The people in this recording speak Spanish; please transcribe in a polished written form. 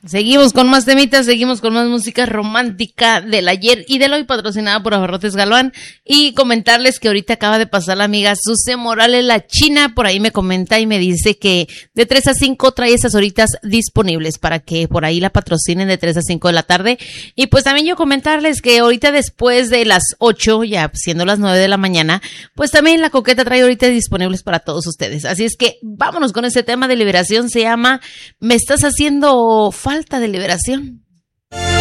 Seguimos con más temitas, seguimos con más música romántica del ayer y del hoy, patrocinada por Abarrotes Galván. Y comentarles que ahorita acaba de pasar la amiga Suce Morales, la china, por ahí me comenta y me dice que de 3 a 5 trae esas horitas disponibles para que por ahí la patrocinen de 3 a 5 de la tarde. Y pues también yo comentarles que ahorita después de las 8, ya siendo las 9 de la mañana, pues también la Coqueta trae horitas disponibles para todos ustedes. Así es que vámonos con este tema de liberación, se llama Me estás haciendo falta de liberación.